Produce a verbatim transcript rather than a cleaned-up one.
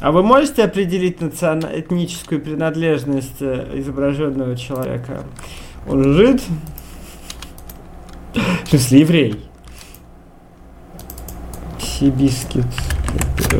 А вы можете определить национа... этническую принадлежность изображенного человека? Он жид? В смысле, еврей? Сибискет.